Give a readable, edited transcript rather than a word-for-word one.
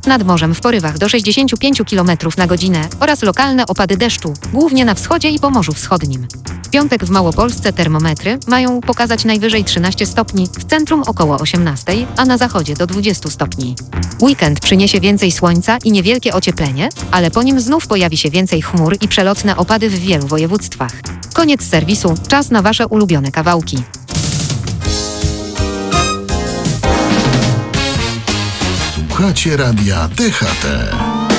nad morzem w porywach do 65 km na godzinę oraz lokalne opady deszczu, głównie na wschodzie i Pomorzu Wschodnim. W piątek w Małopolsce termometry mają pokazać najwyżej 13 stopni, w centrum około 18, a na zachodzie do 20 stopni. Weekend przyniesie więcej słońca i niewielkie ocieplenie, ale po nim znów pojawi się więcej chmur i przelotne opady w wielu województwach. Koniec serwisu, czas na Wasze ulubione kawałki. Słuchacie radia DHT.